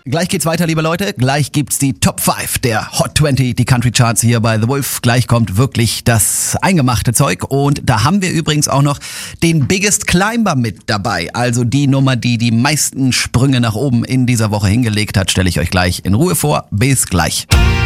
Gleich geht's weiter, liebe Leute. Gleich gibt's die Top 5 der Hot 20, die Country Charts hier bei The Wolf. Gleich kommt wirklich das eingemachte Zeug. Und da haben wir übrigens auch noch den Biggest Climber mit dabei. Also die Nummer, die die meisten Sprünge nach oben in dieser Woche hingelegt hat, stelle ich euch gleich in Ruhe vor. Bis gleich.